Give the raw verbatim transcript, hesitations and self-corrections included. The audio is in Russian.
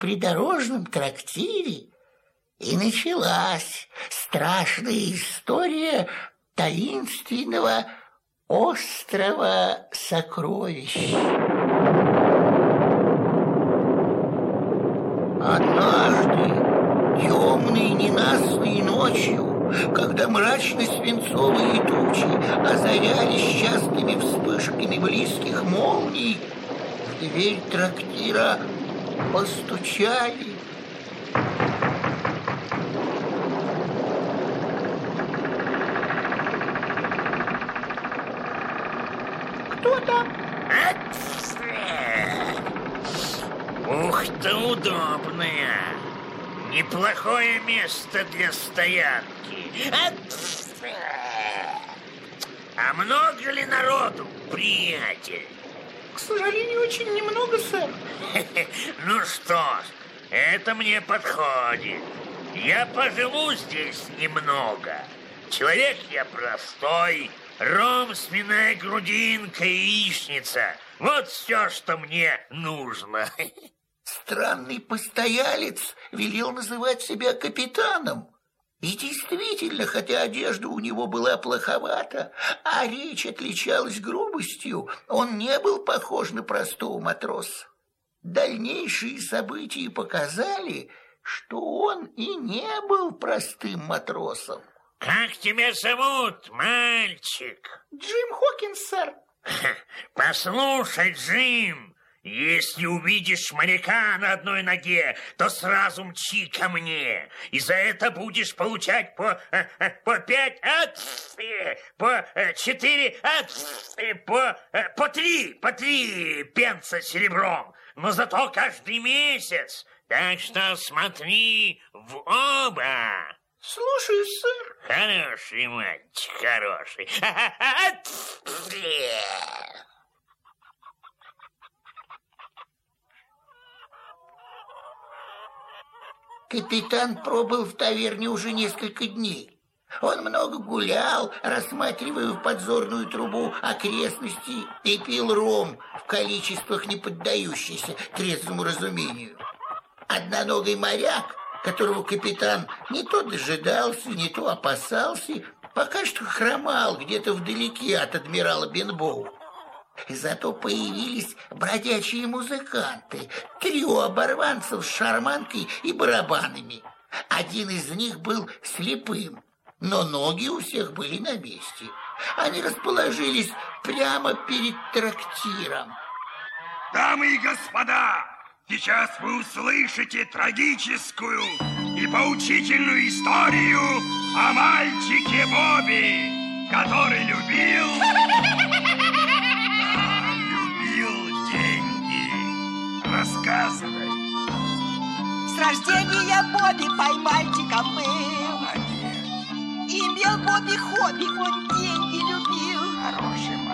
придорожном трактире и началась страшная история таинственного острова сокровищ. Однажды, темной ненастной ночью, когда мрачные свинцовые тучи озарялись частыми вспышками близких молний, в дверь трактира постучали. Кто там? Ух ты, удобная. Неплохое место для стоянки. А много ли народу, приятель? К сожалению, очень немного, сэр. Ну что ж, это мне подходит. Я поживу здесь немного. Человек я простой. Ром, свиная грудинка и яичница. Вот все, что мне нужно. Странный постоялец велел называть себя капитаном. И действительно, хотя одежда у него была плоховата, а речь отличалась грубостью, он не был похож на простого матроса. Дальнейшие события показали, что он и не был простым матросом. Как тебя зовут, мальчик? Джим Хокинс, сэр. Послушай, Джим, если увидишь моряка на одной ноге, то сразу мчи ко мне. И за это будешь получать по, по пять, по четыре, по, по три, по три пенса серебром. Но зато каждый месяц. Так что смотри в оба. Слушаю, сэр. Хороший мальчик, хороший. Капитан пробыл в таверне уже несколько дней. Он много гулял, рассматривая в подзорную трубу окрестности, и пил ром в количествах, не поддающихся трезвому разумению. Одноногий моряк, которого капитан не то дожидался, не то опасался, пока что хромал где-то вдалеке от адмирала Бенбоу. Зато появились бродячие музыканты, трио оборванцев с шарманкой и барабанами. Один из них был слепым, но ноги у всех были на месте. Они расположились прямо перед трактиром. Дамы и господа, сейчас вы услышите трагическую и поучительную историю о мальчике Бобби, который любил... Да, любил деньги. Рассказывай. С рождения Бобби поймальчиком был. Молодец. Имел Бобби хобби, он деньги любил. Хороший мальчик.